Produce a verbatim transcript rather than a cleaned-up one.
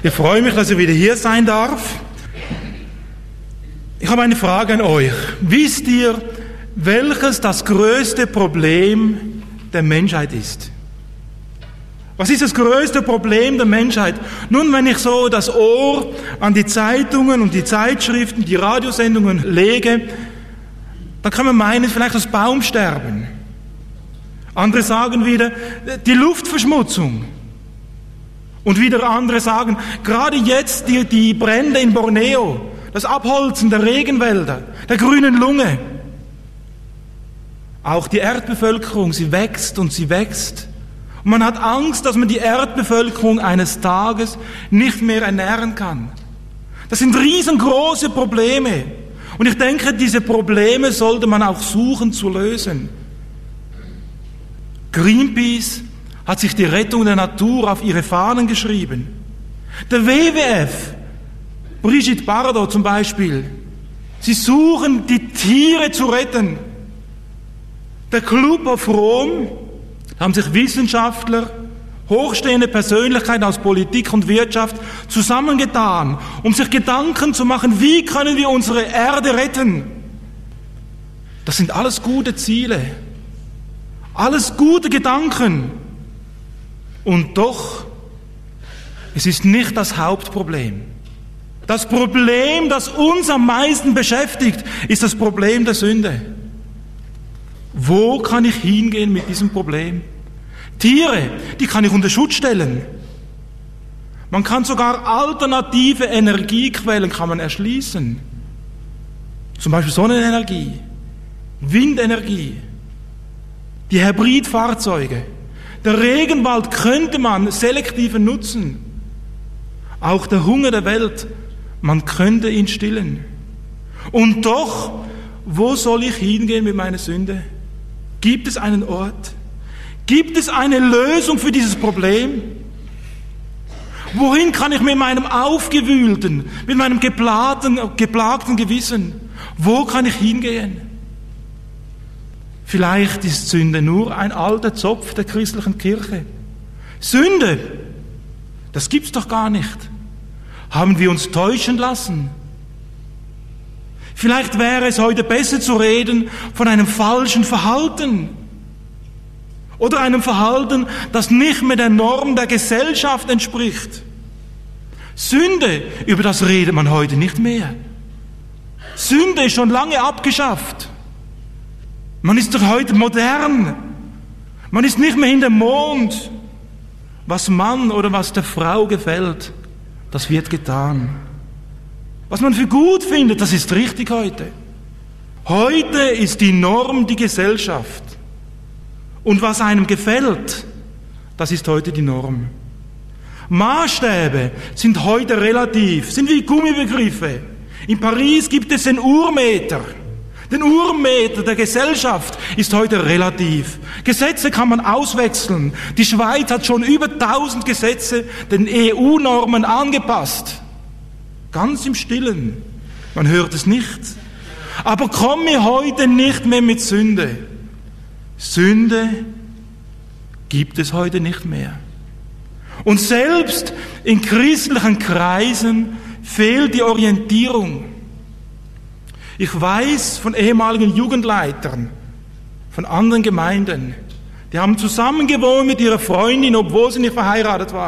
Ich freue mich, dass ich wieder hier sein darf. Ich habe eine Frage an euch. Wisst ihr, welches das größte Problem der Menschheit ist? Was ist das größte Problem der Menschheit? Nun, wenn ich so das Ohr an die Zeitungen und die Zeitschriften, die Radiosendungen lege, dann kann man meinen, vielleicht das Baumsterben. Andere sagen wieder, die Luftverschmutzung. Und wieder andere sagen, gerade jetzt die, die Brände in Borneo, das Abholzen der Regenwälder, der grünen Lunge. Auch die Erdbevölkerung, sie wächst und sie wächst. Und man hat Angst, dass man die Erdbevölkerung eines Tages nicht mehr ernähren kann. Das sind riesengroße Probleme. Und ich denke, diese Probleme sollte man auch suchen zu lösen. Greenpeace hat sich die Rettung der Natur auf ihre Fahnen geschrieben. Der W W F, Brigitte Bardot zum Beispiel, sie suchen, die Tiere zu retten. Der Club of Rome, haben sich Wissenschaftler, hochstehende Persönlichkeiten aus Politik und Wirtschaft zusammengetan, um sich Gedanken zu machen, wie können wir unsere Erde retten. Das sind alles gute Ziele, alles gute Gedanken. Und doch, es ist nicht das Hauptproblem. Das Problem, das uns am meisten beschäftigt, ist das Problem der Sünde. Wo kann ich hingehen mit diesem Problem? Tiere, die kann ich unter Schutz stellen. Man kann sogar alternative Energiequellen kann man erschließen. Zum Beispiel Sonnenenergie, Windenergie, die Hybridfahrzeuge. Der Regenwald könnte man selektiv nutzen. Auch der Hunger der Welt, man könnte ihn stillen. Und doch, wo soll ich hingehen mit meiner Sünde? Gibt es einen Ort? Gibt es eine Lösung für dieses Problem? Wohin kann ich mit meinem aufgewühlten, mit meinem geplagten, geplagten Gewissen, wo kann ich hingehen? Vielleicht ist Sünde nur ein alter Zopf der christlichen Kirche. Sünde, das gibt's doch gar nicht. Haben wir uns täuschen lassen? Vielleicht wäre es heute besser zu reden von einem falschen Verhalten oder einem Verhalten, das nicht mehr der Norm der Gesellschaft entspricht. Sünde, über das redet man heute nicht mehr. Sünde ist schon lange abgeschafft. Man ist doch heute modern. Man ist nicht mehr hinter dem Mond. Was Mann oder was der Frau gefällt, das wird getan. Was man für gut findet, das ist richtig heute. Heute ist die Norm die Gesellschaft. Und was einem gefällt, das ist heute die Norm. Maßstäbe sind heute relativ, sind wie Gummibegriffe. In Paris gibt es den Urmeter. Den Urmeter der Gesellschaft ist heute relativ. Gesetze kann man auswechseln. Die Schweiz hat schon über tausend Gesetze den E U-Normen angepasst. Ganz im Stillen. Man hört es nicht. Aber komme heute nicht mehr mit Sünde. Sünde gibt es heute nicht mehr. Und selbst in christlichen Kreisen fehlt die Orientierung. Ich weiß von ehemaligen Jugendleitern, von anderen Gemeinden, die haben zusammen gewohnt mit ihrer Freundin, obwohl sie nicht verheiratet waren.